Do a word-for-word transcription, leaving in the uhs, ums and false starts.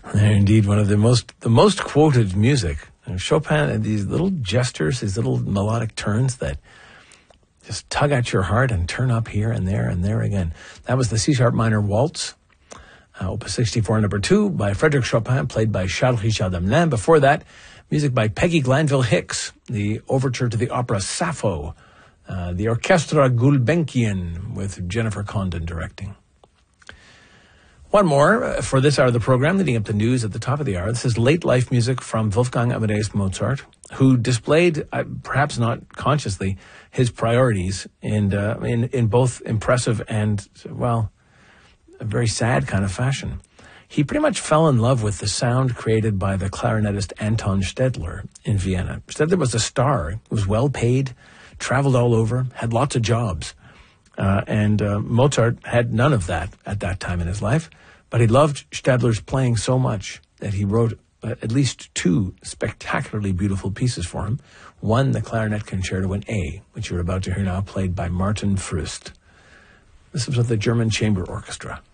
They're indeed one of the most the most quoted music. Chopin had these little gestures, these little melodic turns that just tug at your heart and turn up here and there and there again. That was the C-sharp minor waltz, uh, Opus sixty-four, number two, by Frédéric Chopin, played by Charles Richard Demelin. Before that, music by Peggy Glanville Hicks, the overture to the opera Sappho, uh, the Orchestra Gulbenkian with Jennifer Condon directing. One more for this hour of the program, leading up to news at the top of the hour. This is late life music from Wolfgang Amadeus Mozart, who displayed, uh, perhaps not consciously, his priorities in, uh, in in both impressive and, well, a very sad kind of fashion. He pretty much fell in love with the sound created by the clarinetist Anton Stedler in Vienna. Stedler was a star, was well paid, traveled all over, had lots of jobs. Uh, and uh, Mozart had none of that at that time in his life, but he loved Stadler's playing so much that he wrote uh, at least two spectacularly beautiful pieces for him. One, the Clarinet Concerto in A, which you're about to hear now, played by Martin Früst. This was with the German Chamber Orchestra.